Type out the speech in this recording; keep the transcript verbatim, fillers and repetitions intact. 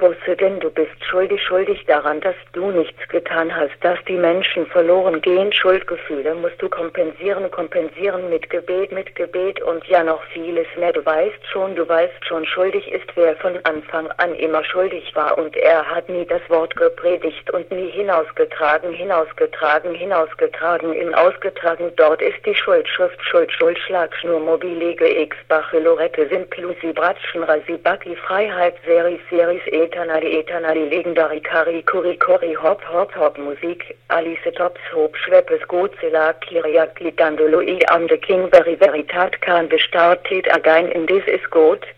Busse, denn du bist schuldig, schuldig daran, dass du nichts getan hast, dass die Menschen verloren gehen. Schuldgefühle musst du kompensieren, kompensieren mit Gebet, mit Gebet und ja noch vieles mehr. Du weißt schon, du weißt schon, schuldig ist, wer von Anfang an immer schuldig war und er hat nie das Wort gepredigt und nie hinausgetragen, hinausgetragen, hinausgetragen, in ausgetragen. Dort ist die Schuldschrift, Schuld, Schuld, Schlagschnur, Mobilege, X, Bache, Lorette, Simplusi, Bratschen, Rasibaki, Freiheit, Seris, Seris, Eternali, Eternali, Legendari, Kari, Kuri, Kori, Hop, Hop, Hop, Musik, Alice, Tops, Hob, Schweppes, Godzilla, Kiriak, Lidandolo, I, Am, the King, Very, Veritat, Kan, Bestartet, Again, in This is God.